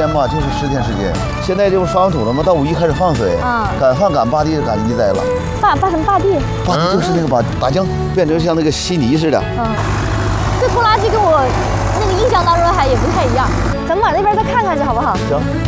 间吧，就是10天时间。现在就是发完土了嘛，到5一开始放水，赶饭赶8地赶1栽了。 扒什么扒地？ 扒地就是那个把打浆变成像那个稀泥似的。 这拖拉机跟我那个印象当中还也不太一样，咱们往那边再看看去好不好？ 行。